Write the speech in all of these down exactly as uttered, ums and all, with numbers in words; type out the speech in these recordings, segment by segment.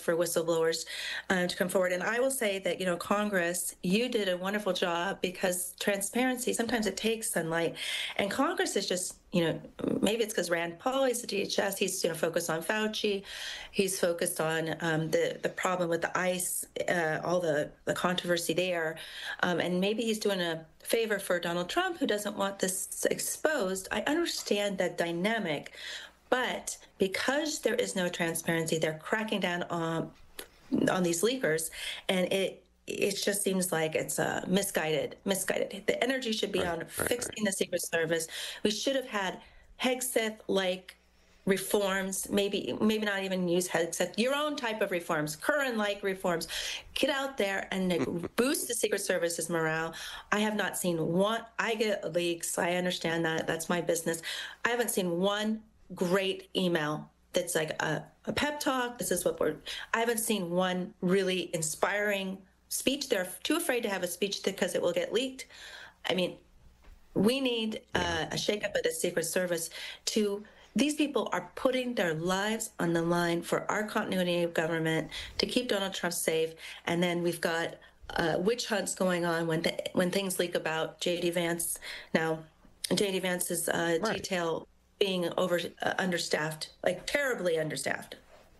for whistleblowers uh, to come forward. And I will say that, you know, Congress, you did a wonderful job, because transparency, sometimes it takes sunlight. And Congress is just, you know, maybe it's because Rand Paul, he's the D H S, he's, you know, focused on Fauci. He's focused on um, the, the problem with the ICE, uh, all the, the controversy there. Um, and maybe he's doing a favor for Donald Trump, who doesn't want this exposed. I understand that dynamic, but because there is no transparency, they're cracking down on on these leakers, and it it just seems like it's uh, misguided. Misguided. The energy should be right, on right, fixing right. the Secret Service. We should have had Hegseth-like reforms, maybe maybe not even use Hegseth, your own type of reforms, Curran-like reforms. Get out there and boost the Secret Service's morale. I have not seen one. I get leaks. I understand that. That's my business. I haven't seen one great email that's like a, a pep talk. This is what we're. I haven't seen one really inspiring speech. They're too afraid to have a speech because it will get leaked. I mean, we need uh, a shakeup of the Secret Service to. These people are putting their lives on the line for our continuity of government, to keep Donald Trump safe. And then we've got uh, witch hunts going on when th- when things leak about J D Vance. Now, J D Vance's uh, right. detail being over uh, understaffed, like terribly understaffed.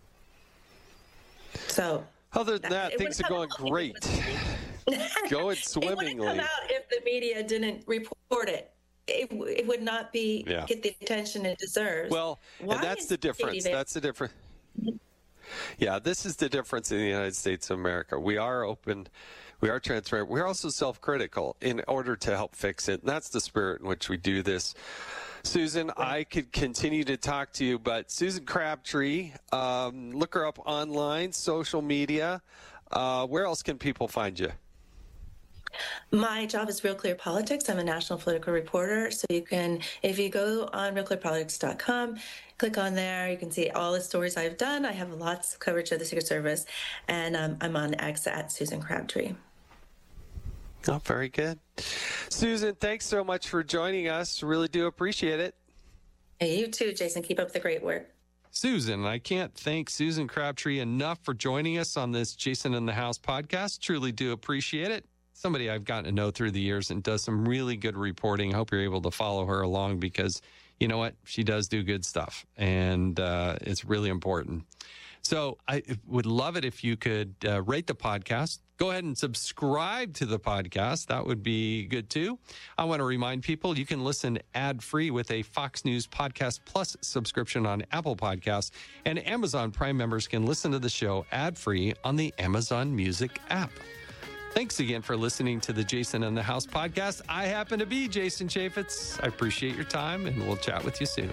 So other than that, things are going great. Going swimmingly. It wouldn't come out if the media didn't report it. It, it would not be yeah. get the attention it deserves. Well, Why and that's the difference. That's the difference. Yeah, this is the difference in the United States of America. We are open. We are transparent. We're also self-critical in order to help fix it. And that's the spirit in which we do this. Susan, yeah. I could continue to talk to you, but Susan Crabtree, um, look her up online, social media. Uh, where else can people find you? My job is Real Clear Politics. I'm a national political reporter. So you can, if you go on real clear politics dot com, click on there, you can see all the stories I've done. I have lots of coverage of the Secret Service, and um, I'm on X at Susan Crabtree. Oh, very good. Susan, thanks so much for joining us. Really do appreciate it. Hey, you too, Jason. Keep up the great work. Susan, I can't thank Susan Crabtree enough for joining us on this Jason in the House podcast. Truly do appreciate it. Somebody I've gotten to know through the years and does some really good reporting. I hope you're able to follow her along, because you know what? She does do good stuff, and uh, it's really important. So I would love it if you could uh, rate the podcast. Go ahead and subscribe to the podcast. That would be good too. I want to remind people you can listen ad-free with a Fox News Podcast Plus subscription on Apple Podcasts, and Amazon Prime members can listen to the show ad-free on the Amazon Music app. Thanks again for listening to the Jason in the House podcast. I happen to be Jason Chaffetz. I appreciate your time, and we'll chat with you soon.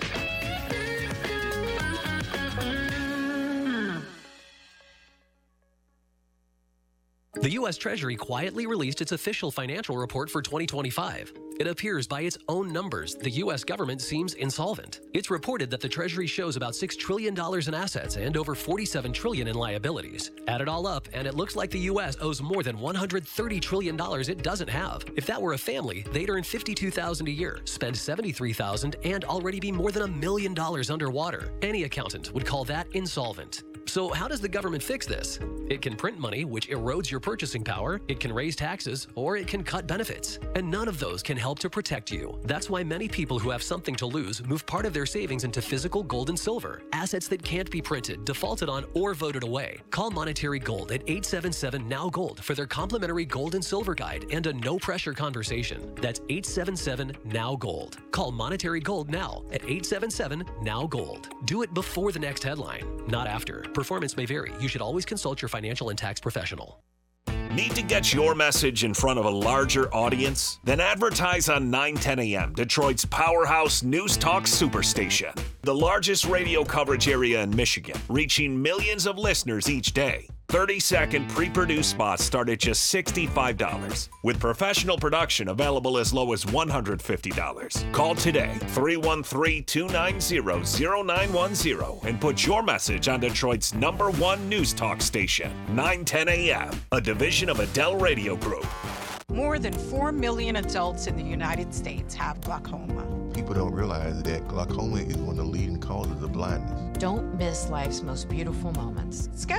The U S Treasury quietly released its official financial report for twenty twenty-five. It appears by its own numbers, the U S government seems insolvent. It's reported that the Treasury shows about six trillion dollars in assets and over forty-seven trillion dollars in liabilities. Add it all up, and it looks like the U S owes more than one hundred thirty trillion dollars it doesn't have. If that were a family, they'd earn fifty-two thousand dollars a year, spend seventy-three thousand dollars, and already be more than a million dollars underwater. Any accountant would call that insolvent. So how does the government fix this? It can print money, which erodes your purchasing power, it can raise taxes, or it can cut benefits. And none of those can help to protect you. That's why many people who have something to lose move part of their savings into physical gold and silver, assets that can't be printed, defaulted on, or voted away. Call Monetary Gold at eight seven seven N O W Gold for their complimentary gold and silver guide and a no-pressure conversation. That's eight seven seven N O W Gold. Call Monetary Gold now at eight seven seven N O W Gold. Do it before the next headline, not after. Performance may vary. You should always consult your financial and tax professional. Need to get your message in front of a larger audience? Then advertise on nine ten A M, Detroit's powerhouse news talk superstation. The largest radio coverage area in Michigan, reaching millions of listeners each day. thirty-second pre-produced spots start at just sixty-five dollars, with professional production available as low as one hundred fifty dollars. Call today, three one three, two nine zero, zero nine one zero, and put your message on Detroit's number one news talk station, nine ten A M, a division of Adele Radio Group. More than four million adults in the United States have glaucoma. People don't realize that glaucoma is one of the leading causes of blindness. Don't miss life's most beautiful moments.